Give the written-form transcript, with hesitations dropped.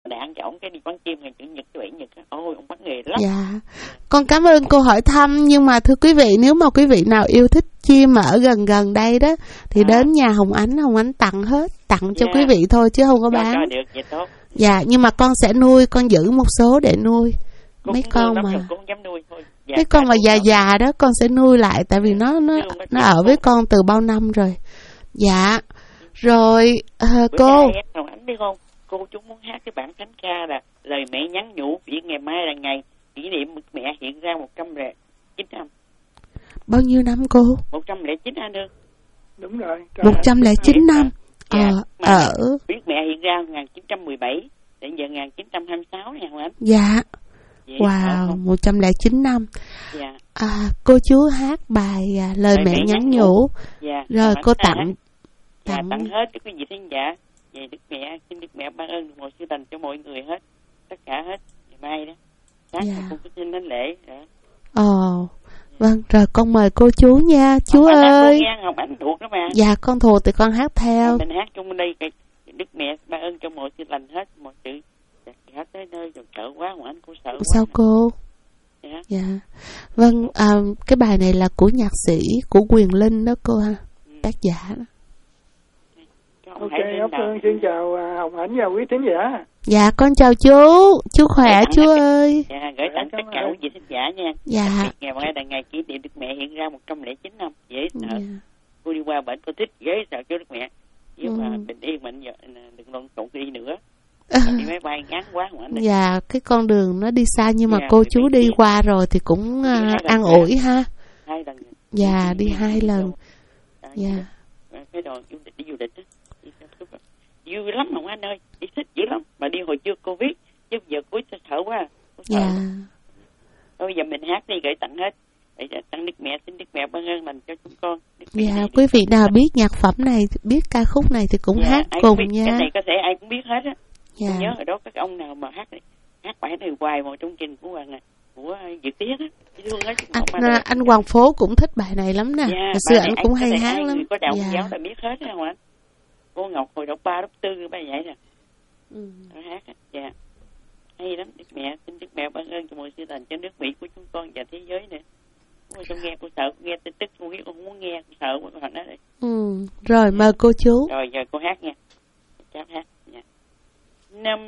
đã ăn cho ổng cái đi bán chim ngày chủ nhật thứ bảy nhật. Ôi ông bắt nghề lắm. Dạ. Con cảm ơn cô hỏi thăm, nhưng mà thưa quý vị, nếu mà quý vị nào yêu thích chim mà ở gần đây đó thì đến nhà Hồng Ánh tặng hết, tặng cho quý vị thôi chứ không có bán. Cho được vậy tốt. Dạ, nhưng mà con sẽ nuôi, con giữ một số để nuôi. Mấy con mà mấy con mà già đó con sẽ nuôi lại, tại vì nó ở với con từ bao năm rồi. Dạ. Rồi cô Hồng Ánh biết không? Cô chú muốn hát cái bản thánh ca là lời mẹ nhắn nhủ, vì ngày mai là ngày kỷ niệm mẹ hiện ra 109 năm. Bao nhiêu năm cô? 109 năm được. Đúng rồi. 109 năm. Biết mẹ hiện ra 1917 đến giờ 1926 nè Hồng Ánh. Dạ. Wow, 109 năm. Dạ. Cô chú hát bài lời mẹ nhắn nhủ. Dạ. Rồi cô tặng hết cho quý vị thính giả. Về Đức Mẹ, xin Đức Mẹ ban ơn một sự lành cho mọi người hết, tất cả hết. Ngày mai đó, sáng cũng có xin đến lễ. Vâng, rồi con mời cô chú nha, chú ơi. Ngọc Ánh thuộc đó mà. Dạ, con thuộc thì con hát theo. Mình hát trong đây, Đức Mẹ ban ơn cho mọi sự lành hết, mọi sự hát tới nơi rồi sợ quá, Ngọc Ánh cũng sợ quá. Sao cô? Dạ. Vâng, cái bài này là của nhạc sĩ của Quyền Linh đó cô ha, tác giả đó. Ok, Ốc Hương xin chào Hồng Ánh và quý thính giả. Dạ, con chào chú khỏe chú ơi. Dạ, gửi tặng tất cả quý vị thính giả nha. Dạ. Ngày mai là ngày kỷ niệm Đức Mẹ hiện ra 109 năm, dễ sợ. Cô đi qua bệnh cô thích dễ sợ cho Đức Mẹ. Nhưng mà bình yên mình đừng lộn xộn đi nữa. Đi máy bay ngắn quá mà. Dạ, cái con đường nó đi xa nhưng mà cô chú đi qua rồi thì cũng an ủi ha. 2 lần. Dạ, đi 2 lần. Dạ. Cái đoàn đi du lịch á. Vui lắm Hồng Anh ơi, đi thích dữ lắm. Mà đi hồi trước Covid, chứ giờ cuối sợ quá. Dạ. Bây giờ mình hát đi gửi tặng hết. Để tặng Đức Mẹ, xin Đức Mẹ ban ơn lành cho chúng con. Dạ, quý vị nào biết nhạc phẩm này, biết ca khúc này thì cũng hát cùng nha. Cái này có thể ai cũng biết hết á. Dạ. Tôi nhớ ở đó các ông nào mà hát bài này hoài một trong trình của Dự Tiết á. Anh Hoàng Phố cũng thích bài này lắm nè. Hồi xưa anh cũng hay hát lắm. Có đạo giáo là biết hết không anh? Cô Ngọc hồi đọc 3, đọc 4 bài vậy nè. Hát á. Dạ. Hay lắm. Đức Mẹ, xin Đức Mẹ ban ơn cho mọi sự lành cho nước Mỹ của chúng con và thế giới nè. Tôi nghe, cô sợ, cô nghe tin tức, cô không muốn nghe, cô sợ quá cô nói đây. Rồi mời cô chú. Rồi giờ cô hát nha. Cháu hát nha. Năm